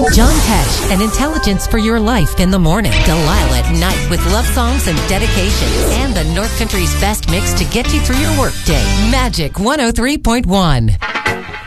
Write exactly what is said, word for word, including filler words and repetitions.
John Tesh and intelligence for your life in the morning. Delilah at night with love songs and dedications. And the North Country's best mix to get you through your workday. Magic one oh three point one.